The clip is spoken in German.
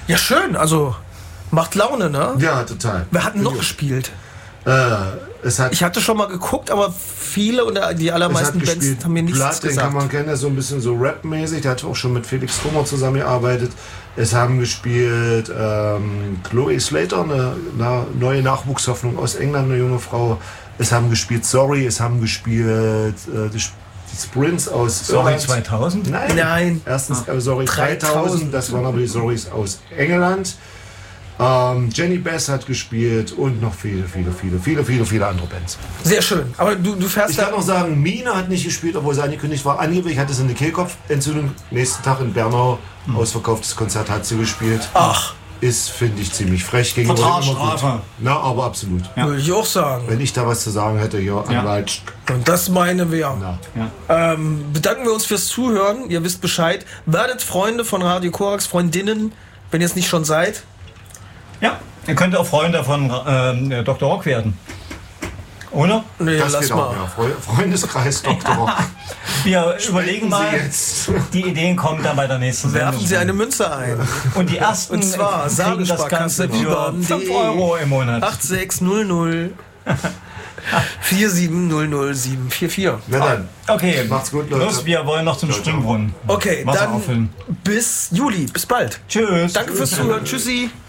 Ja, schön. Also, macht Laune, ne? Ja, total. Wer hat denn noch gespielt? Ich hatte schon mal geguckt, aber viele und die allermeisten Bands haben mir nichts gesagt. Den kann man kennen, der ist so ein bisschen so Rap-mäßig. Der hat auch schon mit Felix Kummer zusammengearbeitet. Es haben gespielt Chloe Slater, eine neue Nachwuchshoffnung aus England, eine junge Frau. Es haben gespielt Sorry, es haben gespielt die Sprints aus Sorry Irland. 2000? Nein. Erstens Sorry 3000, das waren aber die Sorrys aus England. Jenny Bass hat gespielt und noch viele andere Bands. Sehr schön. Aber du fährst Ich kann noch sagen, Mine hat nicht gespielt, obwohl sie angekündigt war. Angeblich hatte sie eine Kehlkopfentzündung. Nächsten Tag in Bernau, ausverkauftes Konzert, hat sie gespielt. Ach. Ist, finde ich, ziemlich frech gegen Vertragsstrafe. Na, aber absolut. Ja. Würde ich auch sagen. Wenn ich da was zu sagen hätte, ja, Anwalt. Und das meinen wir. Ja. Bedanken wir uns fürs Zuhören. Ihr wisst Bescheid. Werdet Freunde von Radio Korax, Freundinnen, wenn ihr es nicht schon seid. Ja, ihr könnt auch Freunde von Dr. Rock werden. Oder? Nee, Das lass geht mal. auch, ja. Freundeskreis Dr. Rock. Wir überlegen mal, jetzt. die Ideen kommen dann bei der nächsten Sendung. Werfen Sie eine Münze ein. Und die ersten Und zwar kriegen das Ganze für Saargesparkasse 5 Euro im Monat. 8600 4700744. Na dann. Okay, Macht's gut, Leute. los, wir wollen noch zum Springbrunnen. Okay, Wasser dann auffüllen. bis Juli. Bis bald. Tschüss. Danke fürs Zuhören. Tschüssi.